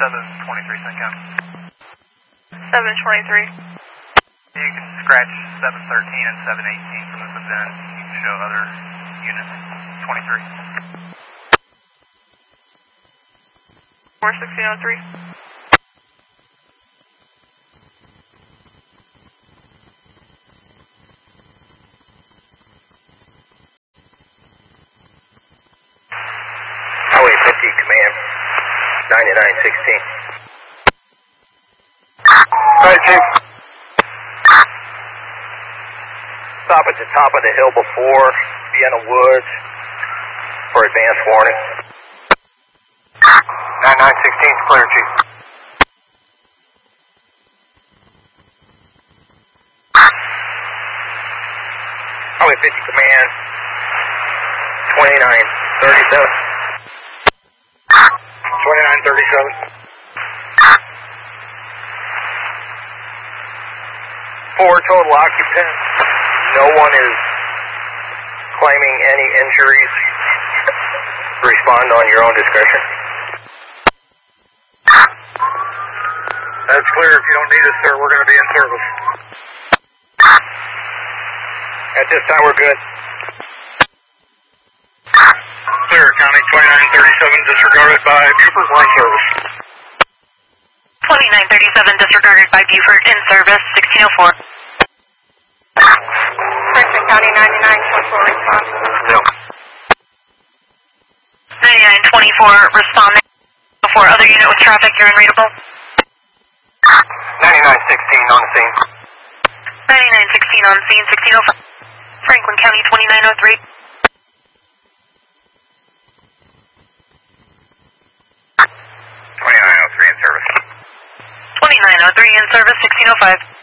723 Centcom. 723. You can scratch 713 and 718 from this event. You can show other units. 23. 1603. Highway 50 Command 9916. Right, Chief. Stop at the top of the hill before Vienna Woods for advance warning. 9916 is clear, Chief. Highway 50 Command 2937. 2937. 4 total occupants. No one is claiming any injuries. Respond on your own discretion. That's clear. If you don't need us, sir, we're going to be in service. At this time, we're good. Clear, County 2937 disregarded by Buford. We're in service. 2937 disregarded by Buford, in service, 1604. Franklin County 9924 respond. Yep. 9924 responding. Before other unit with traffic, you're unreadable. 9916 on the scene. 9916 on scene, 1605. Franklin County 2903. 2903 in service. 2903 in service, 1605.